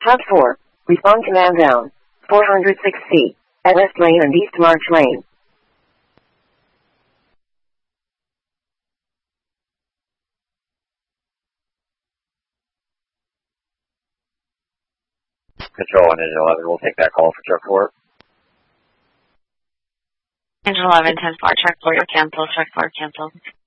Hub 4, respond command down, 406 feet, at left lane and east March lane. Control on Engine 11, we'll take that call for truck 4. Engine 11, 10-4, truck 4, you're canceled, truck 4, canceled.